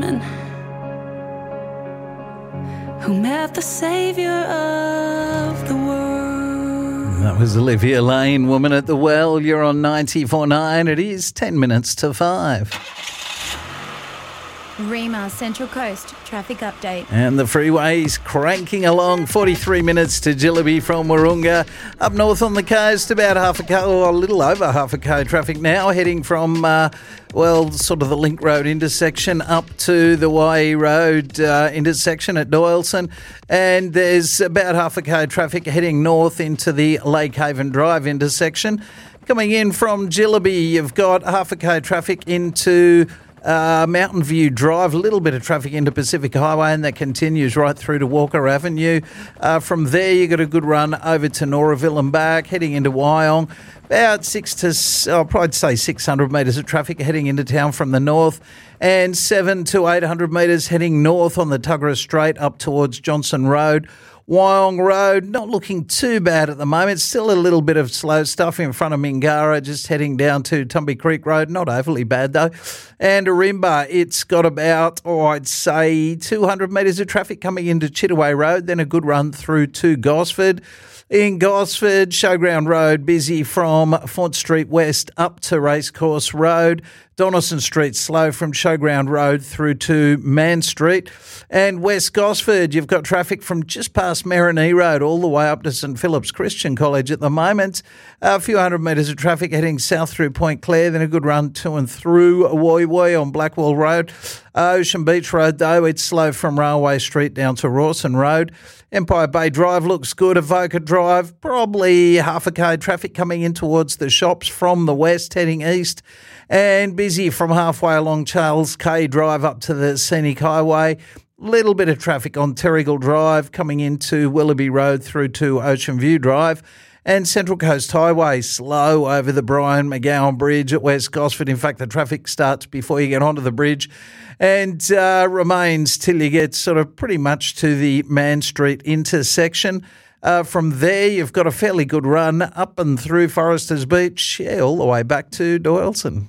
Who met the Saviour of the world. That was Olivia Lane, Woman at the Well. You're on 94.9. It is 10 minutes to 5. Rima, Central Coast, traffic update. And the freeway's cranking along, 43 minutes to Jillaby from Wahroonga. Up north on the coast, about half a k, or a little over half a k traffic now, heading from, sort of the Link Road intersection up to the Waihee Road intersection at Doyleson. And there's about half a k traffic heading north into the Lake Haven Drive intersection. Coming in from Jillaby, you've got half a k traffic into Mountain View Drive, a little bit of traffic into Pacific Highway, and that continues right through to Walker Avenue. From there, you got a good run over to Noraville and back, heading into Wyong. About 600 metres of traffic heading into town from the north, and 700 to 800 metres heading north on the Tuggerah Strait up towards Johnson Road. Wyong Road, not looking too bad at the moment. Still a little bit of slow stuff in front of Mingara, just heading down to Tumby Creek Road. Not overly bad, though. And Arimba, it's got about, I'd say, 200 metres of traffic coming into Chittaway Road, then a good run through to Gosford. In Gosford, Showground Road, busy from Font Street West up to Racecourse Road. Donaldson Street, slow from Showground Road through to Man Street. And West Gosford, you've got traffic from just past Marinee Road all the way up to St Philip's Christian College at the moment. A few hundred metres of traffic heading south through Point Clare, then a good run to and through Woy Woy on Blackwall Road. Ocean Beach Road, though, it's slow from Railway Street down to Rawson Road. Empire Bay Drive looks good. Avoca Drive, probably half a k traffic coming in towards the shops from the west heading east. And busy from halfway along Charles K Drive up to the Scenic Highway. Little bit of traffic on Terrigal Drive coming into Willoughby Road through to Ocean View Drive. And Central Coast Highway, slow over the Brian McGowan Bridge at West Gosford. In fact, the traffic starts before you get onto the bridge and remains till you get sort of pretty much to the Man Street intersection. From there, you've got a fairly good run up and through Foresters Beach, all the way back to Doyleson.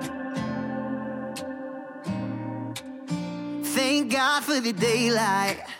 Thank God for the daylight.